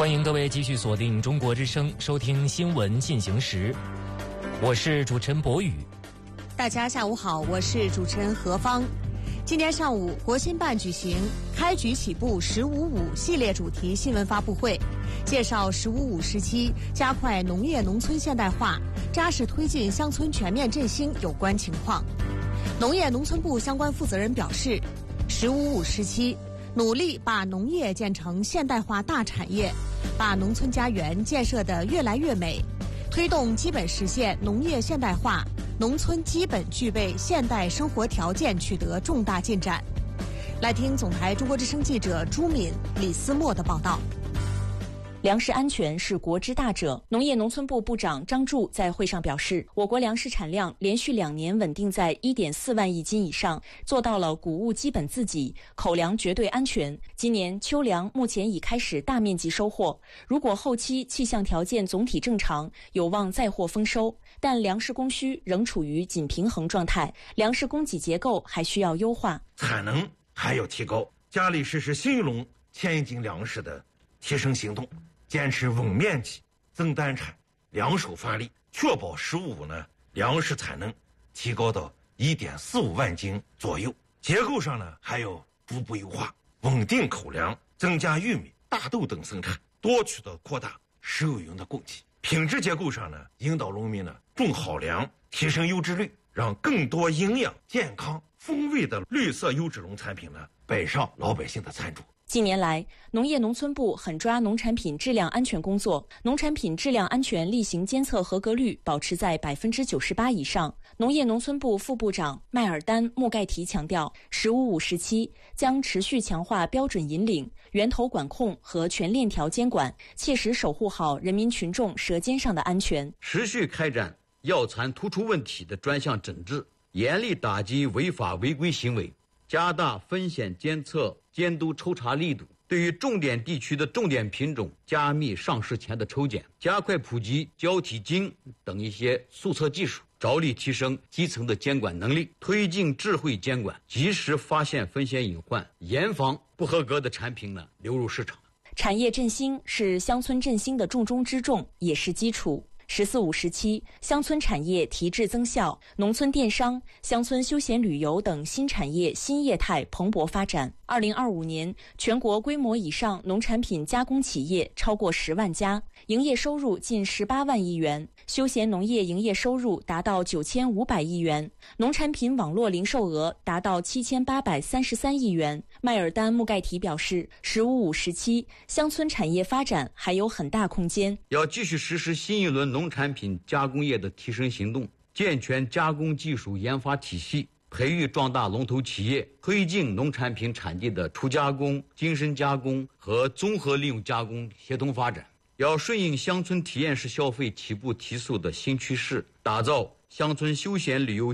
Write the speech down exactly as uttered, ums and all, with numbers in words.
欢迎各位继续锁定中国之声，收听新闻进行时。我是主持人博宇。 大家下午好，我是主持人何芳。今天上午，国新办举行开局起步“十五五”系列主题新闻发布会，介绍“十五五”时期加快农业农村现代化、扎实推进乡村全面振兴有关情况。农业农村部相关负责人表示，“十五五”时期努力把农业建成现代化大产业，把农村家园建设得越来越美，推动基本实现农业现代化，农村基本具备现代生活条件取得重大进展。来听总台中国之声记者朱敏、李思墨的报道。 粮食安全是国之大者。农业农村部部长张柱在会上表示，我国粮食产量连续两年稳定在 一点四万亿斤以上，做到了谷物基本自给，口粮绝对安全。今年秋粮目前已开始大面积收获，如果后期气象条件总体正常，有望再获丰收。但粮食供需仍处于紧平衡状态，粮食供给结构还需要优化， 产能还要提高，加力实施新一轮千亿斤粮食的提升行动，坚持稳面积、增单产、两手发力，确保“十五五”呢粮食产能提高到 一点四五万斤左右。结构上呢还要逐步优化，稳定口粮，增加玉米、大豆等生产，多渠道扩大食用云的供给。品质结构上呢，引导农民呢种好粮，提升优质率，让更多营养、健康、风味的绿色优质农产品呢摆上老百姓的餐桌。 近年来，农业农村部狠抓农产品质量安全工作，农产品质量安全例行监测合格率保持在 百分之九十八 以上。农业农村部副部长麦尔丹·穆盖提强调，“十五五”时期将持续强化标准引领、源头管控和全链条监管，切实守护好人民群众舌尖上的安全。 持续开展药残突出问题的专项整治，严厉打击违法违规行为，加大风险监测监督抽查力度，对于重点地区的重点品种加密上市前的抽检，加快普及胶体金等一些速测技术，着力提升基层的监管能力，推进智慧监管，及时发现风险隐患，严防不合格的产品呢流入市场。 产业振兴是乡村振兴的重中之重，也是基础。十四五时期，乡村产业提质增效，农村电商、乡村休闲旅游等新产业新业态蓬勃发展。二零二五年，全国规模以上农产品加工企业超过十万家，营业收入近十八万亿元，休闲农业营业收入达到九千五百亿元，农产品网络零售额达到七千八百三十三亿元。麦尔丹·穆盖提表示，“十五五”时期乡村产业发展还有很大空间， 要继续实施新一轮农产品加工业的提升行动，健全加工技术研发体系，培育壮大龙头企业，推进农产品产地的初加工、精深加工和综合利用加工协同发展。要顺应乡村体验式消费起步提速的新趋势，打造乡村休闲旅游